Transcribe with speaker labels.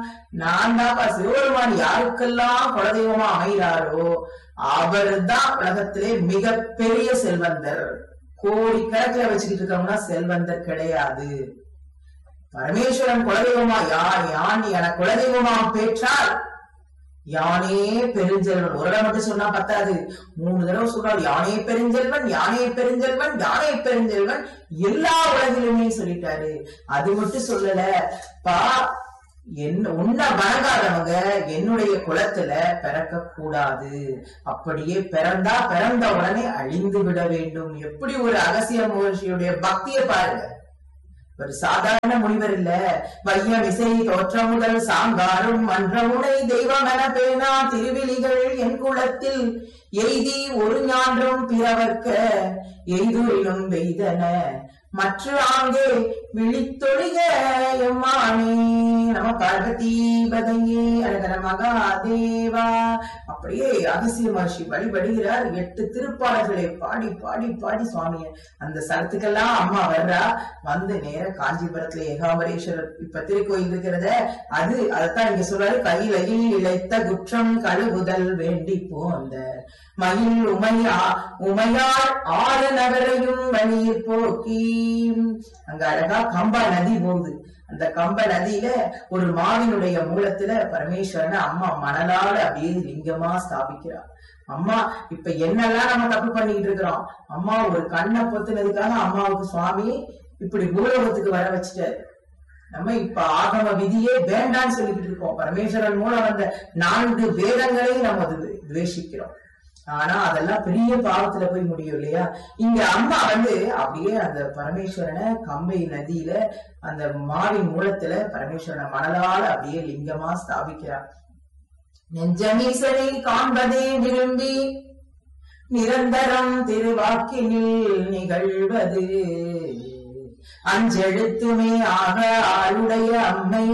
Speaker 1: நான் தாப்பா சிவபெருமான் யாருக்கெல்லாம் குலதெய்வமா அமைகிறாரோ அவர்தான் உலகத்திலே மிகப்பெரிய செல்வந்தர். கோடிக்கணக்கில் வச்சுக்கிட்டு இருக்கோம்னா செல்வந்தர் கிடையாது. பரமேஸ்வரன் குலதெய்வமா யான் என குலதெய்வமா பெற்றால் யானே பெருஞ்செல்வன். ஒரு தடவை மட்டும் சொன்னா பத்தாது, 3 தடவை சொல்றாரு. யானே பெருஞ்செல்வன், யானே பெருஞ்செல்வன், யானே பெருஞ்செல்வன், எல்லா உலகிலுமே சொல்லிட்டாரு. அது மட்டும் சொல்லல, பா உன்னை வணங்காதவங்க என்னுடைய குலத்துல பிறக்க கூடாது. அப்படியே பிறந்தா பிறந்த உடனே அழிந்து விட வேண்டும். எப்படி ஒரு அகசிய மகர்ஷியுடைய பக்தியை பாருங்க. ஒரு சாதாரண முனிவர் இல்ல. வையம் இசை தோற்ற முதல் சாங்காரும் மன்றமுனை தெய்வம் என பேனா திருவிழிகள் என் குலத்தில் எய்தி ஒரு ஞான்றும் பிறவர்க்க எய்துரினும் வெய்தன மற்ற ஆங்கே விழித்தொழிக எம்மானே நம பார்வதி பதையே அழகர மகாதேவா. அப்படியே அகசிய மகர்ஷி வழிபடுகிறார். 8 திருப்பாடல்களை பாடி பாடி பாடி சுவாமிய அந்த ஸ்தலத்துக்கெல்லாம் அம்மா வர்றா. வந்து நேர காஞ்சிபுரத்துல ஏகாம்பரேஸ்வரர் இப்ப திருக்கோயில் இருக்கிறத அதைத்தான் இங்க சொல்றாரு. கையிலையில் இழைத்த குற்றம் கழுவுதல் வேண்டி போந்த மயில் உமையாள் 6 நகரையும் வழியில் போக்கி. அங்க அழகா கம்பா நதி போகுது. அந்த கம்ப நதியில ஒரு மாவினுடைய மூலத்துல பரமேஸ்வரனை அம்மா மணலால அப்படியே லிங்கமா ஸ்தாபிக்கிறார். அம்மா இப்ப என்னெல்லாம் நம்ம தப்பு பண்ணிட்டு இருக்கிறோம். அம்மா ஒரு கண்ணை பொத்துனதுக்காக அம்மாவுக்கு சுவாமி இப்படி பூலோகத்துக்கு வர வச்சுட்டாரு. நம்ம இப்ப ஆகம விதியே வேண்டான்னு சொல்லிக்கிட்டு இருக்கோம். பரமேஸ்வரன் மூலம் வந்த 4 வேதங்களையும் நம்ம துவேஷிக்கிறோம். ஆனா அதெல்லாம் பெரிய பாவத்துல போய் முடியும் இல்லையா. இங்க அம்மா அப்படியே அந்த பரமேஸ்வரனை கம்பை நதியில அந்த மாவின் மூலத்துல பரமேஸ்வரனை மணலால அப்படியே லிங்கமா ஸ்தாபிக்கிறார். நெஞ்சமீசனை காண்பதே விரும்பி நிரந்தரம் திருவாக்கினில் நிகழ்வது அஞ்செழுத்துமே ஆக ஆளுடைய அம்மை